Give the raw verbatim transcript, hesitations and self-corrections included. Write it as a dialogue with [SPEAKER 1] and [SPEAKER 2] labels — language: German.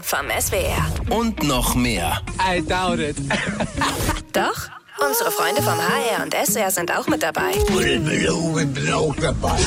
[SPEAKER 1] vom S W R.
[SPEAKER 2] Und noch mehr.
[SPEAKER 3] I doubt it.
[SPEAKER 1] Doch, unsere Freunde vom H R und S W R sind auch mit dabei.
[SPEAKER 4] Ich bin auch dabei.